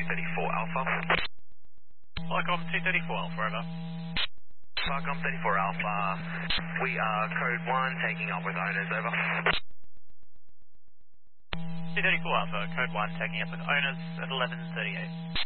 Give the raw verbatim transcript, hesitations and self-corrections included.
thirty-four Alpha. Flycom two thirty-four Alpha, over. Flycom thirty-four Alpha. We are code one, taking up with owners, over. two thirty-four Alpha, code one, taking up with owners at eleven thirty-eight.